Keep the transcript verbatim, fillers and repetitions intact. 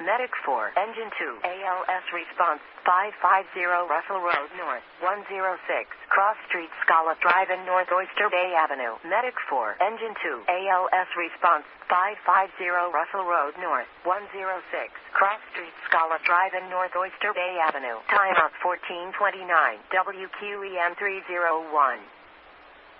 Medic four, Engine two, A L S response, five five zero Russell Road North, one zero six, Cross Street, Scala Drive in North Oyster Bay Avenue. Medic four, Engine two, A L S response, five five zero Russell Road North, one zero six, Cross Street, Scala Drive in North Oyster Bay Avenue. Timeout fourteen twenty-nine, W Q E M three zero one.